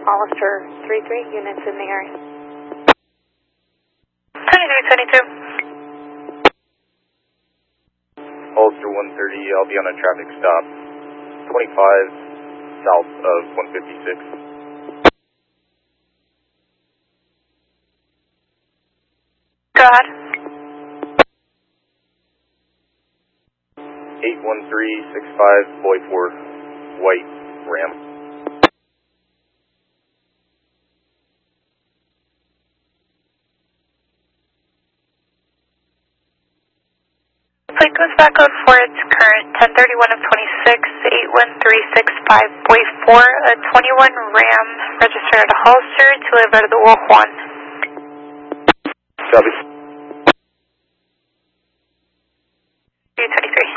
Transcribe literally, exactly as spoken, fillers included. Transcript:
Hollister three three, units in the area. twenty-three twenty-two. Hollister one thirty, I'll be on a traffic stop. twenty-five south of one fifty-six. Go ahead. eight one three six five, boy four, white Ram. Flight goes back on for its current ten thirty-one of twenty-six, eight one three six five, boy four, a twenty-one Ram, registered at Hollister to Levar de Juan. Copy. two twenty-three.